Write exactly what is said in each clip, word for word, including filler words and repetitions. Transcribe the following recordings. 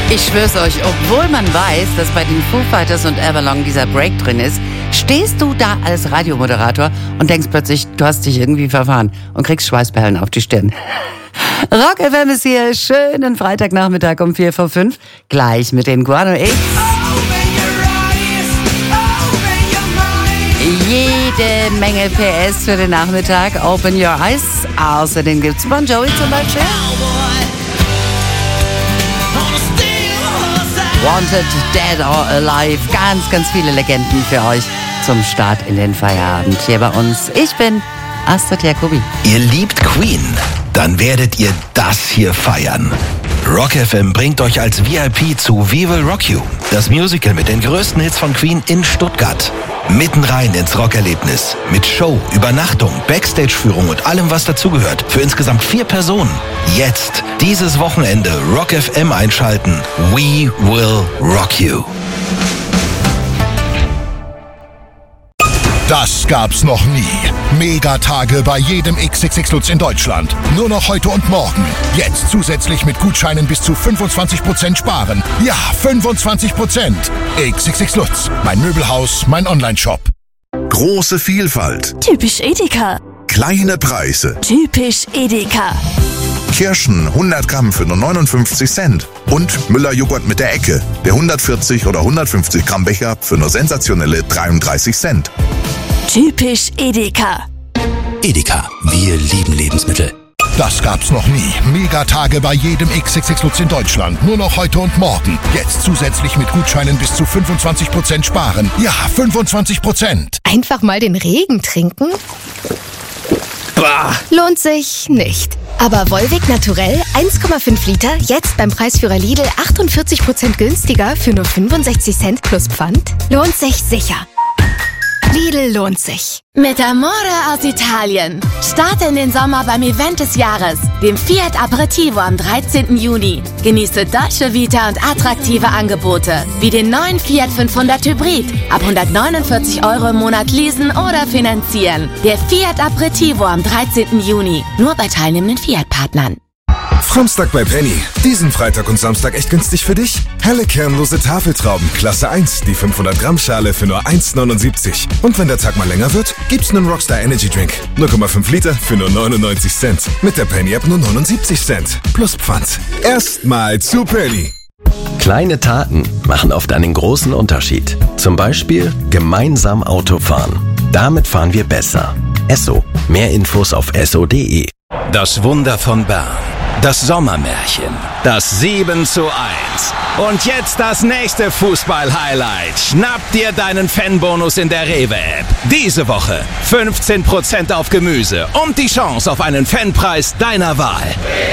Ich schwör's euch, obwohl man weiß, dass bei den Foo Fighters und Everlong dieser Break drin ist, stehst du da als Radiomoderator und denkst plötzlich, du hast dich irgendwie verfahren und kriegst Schweißperlen auf die Stirn. Rock F M ist hier, schönen Freitagnachmittag um vier vor fünf, gleich mit den Guano X. Jede Menge P S für den Nachmittag, Open Your Eyes. Außerdem gibt's Bon Jovi zum Beispiel. Wanted, Dead or Alive. Ganz, ganz viele Legenden für euch zum Start in den Feierabend hier bei uns. Ich bin Astrid Jacobi. Ihr liebt Queen? Dann werdet ihr das hier feiern. Rock F M bringt euch als V I P zu We Will Rock You, das Musical mit den größten Hits von Queen in Stuttgart. Mitten rein ins Rockerlebnis. Mit Show, Übernachtung, Backstage-Führung und allem, was dazugehört. Für insgesamt vier Personen. Jetzt, dieses Wochenende, Rock F M einschalten. We Will Rock You. Das gab's noch nie. Megatage bei jedem X X X Lutz in Deutschland. Nur noch heute und morgen. Jetzt zusätzlich mit Gutscheinen bis zu fünfundzwanzig Prozent sparen. Ja, fünfundzwanzig Prozent. X X X Lutz. Mein Möbelhaus, mein Onlineshop. Große Vielfalt. Typisch Edeka. Kleine Preise. Typisch Edeka. Kirschen hundert Gramm für nur neunundfünfzig Cent. Und Müller-Joghurt mit der Ecke. Der hundertvierzig oder hundertfünfzig Gramm Becher für nur sensationelle dreiunddreißig Cent. Typisch Edeka. Edeka, wir lieben Lebensmittel. Das gab's noch nie. Megatage bei jedem X X X Lutz in Deutschland. Nur noch heute und morgen. Jetzt zusätzlich mit Gutscheinen bis zu fünfundzwanzig Prozent sparen. Ja, fünfundzwanzig Prozent. Einfach mal den Regen trinken? Bah. Lohnt sich nicht. Aber Volvic Naturell eins Komma fünf Liter, jetzt beim Preisführer Lidl achtundvierzig Prozent günstiger für nur fünfundsechzig Cent plus Pfand? Lohnt sich sicher. Lidl lohnt sich. Mit Amore aus Italien. Starte in den Sommer beim Event des Jahres, dem Fiat Aperitivo am dreizehnten Juni. Genieße Dolce Vita und attraktive Angebote, wie den neuen Fiat fünfhundert Hybrid. Ab hundertneunundvierzig Euro im Monat leasen oder finanzieren. Der Fiat Aperitivo am dreizehnten Juni. Nur bei teilnehmenden Fiat-Partnern. Framstag bei Penny. Diesen Freitag und Samstag echt günstig für dich? Helle kernlose Tafeltrauben, Klasse eins, die fünfhundert Gramm Schale für nur eins Komma neunundsiebzig. Und wenn der Tag mal länger wird, gibt's nen Rockstar Energy Drink. null Komma fünf Liter für nur neunundneunzig Cent. Mit der Penny App nur neunundsiebzig Cent. Plus Pfand. Erstmal zu Penny. Kleine Taten machen oft einen großen Unterschied. Zum Beispiel gemeinsam Auto fahren. Damit fahren wir besser. Esso. Mehr Infos auf esso punkt de. Das Wunder von Bern. Das Sommermärchen. Das sieben zu eins. Und jetzt das nächste Fußball-Highlight. Schnapp dir deinen Fanbonus in der Rewe-App. Diese Woche fünfzehn Prozent auf Gemüse und die Chance auf einen Fanpreis deiner Wahl.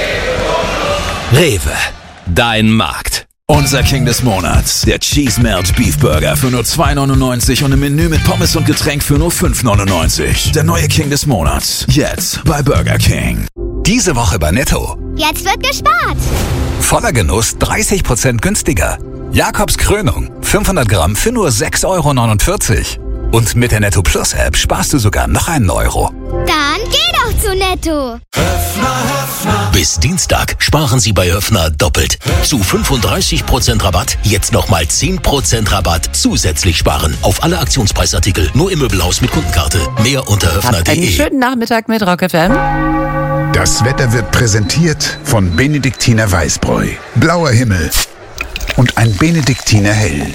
Rewe. Dein Markt. Unser King des Monats, der Cheese Melt Beef Burger für nur zwei neunundneunzig und im Menü mit Pommes und Getränk für nur fünf neunundneunzig. Der neue King des Monats, jetzt bei Burger King. Diese Woche bei Netto. Jetzt wird gespart. Voller Genuss dreißig Prozent günstiger. Jakobs Krönung, fünfhundert Gramm für nur sechs Euro neunundvierzig. Und mit der Netto Plus App sparst du sogar noch einen Euro. Dann geh doch zu Netto. Höfner, Höfner. Bis Dienstag sparen Sie bei Höfner doppelt. Zu fünfunddreißig Prozent Rabatt, jetzt nochmal zehn Prozent Rabatt zusätzlich sparen. Auf alle Aktionspreisartikel, nur im Möbelhaus mit Kundenkarte. Mehr unter höfner punkt de. Einen schönen Nachmittag mit Rock F M. Das Wetter wird präsentiert von Benediktiner Weißbräu. Blauer Himmel und ein Benediktiner Hell.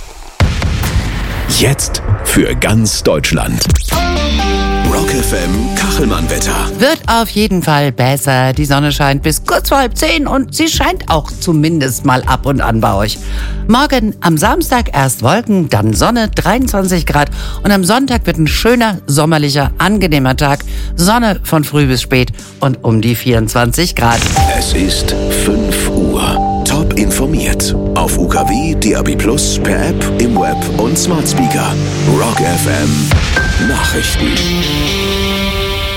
Jetzt für ganz Deutschland. Rock F M Kachelmann-Wetter. Wird auf jeden Fall besser. Die Sonne scheint bis kurz vor halb zehn und sie scheint auch zumindest mal ab und an bei euch. Morgen am Samstag erst Wolken, dann Sonne, dreiundzwanzig Grad. Und am Sonntag wird ein schöner, sommerlicher, angenehmer Tag. Sonne von früh bis spät und um die vierundzwanzig Grad. Es ist fünf Uhr. Top informiert. Auf U K W, D A B Plus, per App, im Web und Smart Speaker. Rock F M Nachrichten.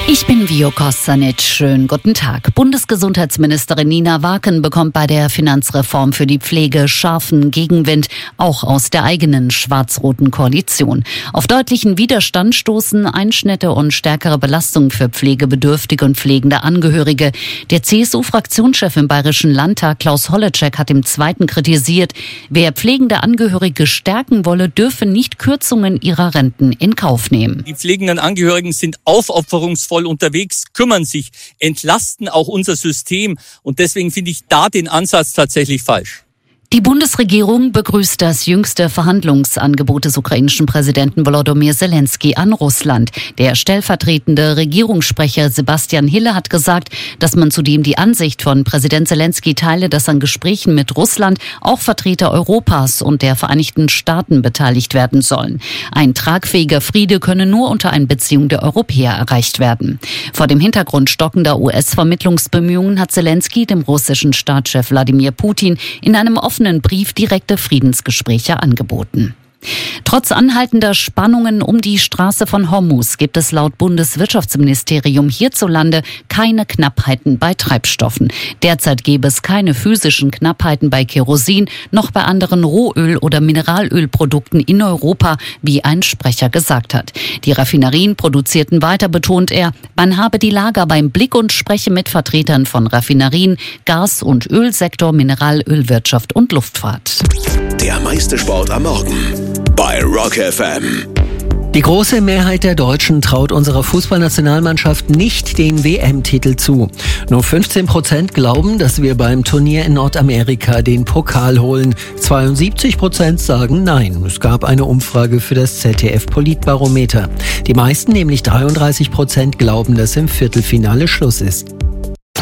Ich bin Vio Kostanic. Schönen guten Tag. Bundesgesundheitsministerin Nina Waken bekommt bei der Finanzreform für die Pflege scharfen Gegenwind, auch aus der eigenen schwarz-roten Koalition. Auf deutlichen Widerstand stoßen Einschnitte und stärkere Belastungen für pflegebedürftige und pflegende Angehörige. Der C S U-Fraktionschef im Bayerischen Landtag, Klaus Holleczek, hat im Zweiten kritisiert, wer pflegende Angehörige stärken wolle, dürfe nicht Kürzungen ihrer Renten in Kauf nehmen. Die pflegenden Angehörigen sind aufopferungsvoll unterwegs, kümmern sich, entlasten auch unser System. Und deswegen finde ich da den Ansatz tatsächlich falsch. Die Bundesregierung begrüßt das jüngste Verhandlungsangebot des ukrainischen Präsidenten Volodymyr Zelensky an Russland. Der stellvertretende Regierungssprecher Sebastian Hille hat gesagt, dass man zudem die Ansicht von Präsident Zelensky teile, dass an Gesprächen mit Russland auch Vertreter Europas und der Vereinigten Staaten beteiligt werden sollen. Ein tragfähiger Friede könne nur unter Einbeziehung der Europäer erreicht werden. Vor dem Hintergrund stockender U S-Vermittlungsbemühungen hat Zelensky dem russischen Staatschef Wladimir Putin in einem offenen Brief direkte Friedensgespräche angeboten. Trotz anhaltender Spannungen um die Straße von Hormuz gibt es laut Bundeswirtschaftsministerium hierzulande keine Knappheiten bei Treibstoffen. Derzeit gäbe es keine physischen Knappheiten bei Kerosin, noch bei anderen Rohöl- oder Mineralölprodukten in Europa, wie ein Sprecher gesagt hat. Die Raffinerien produzierten weiter, betont er, man habe die Lager beim Blick und spreche mit Vertretern von Raffinerien, Gas- und Ölsektor, Mineralölwirtschaft und Luftfahrt. Der meiste Sport am Morgen bei Rock F M. Die große Mehrheit der Deutschen traut unserer Fußballnationalmannschaft nicht den W M-Titel zu. Nur fünfzehn Prozent glauben, dass wir beim Turnier in Nordamerika den Pokal holen. zweiundsiebzig Prozent sagen nein. Es gab eine Umfrage für das Z D F-Politbarometer. Die meisten, nämlich dreiunddreißig Prozent, glauben, dass im Viertelfinale Schluss ist.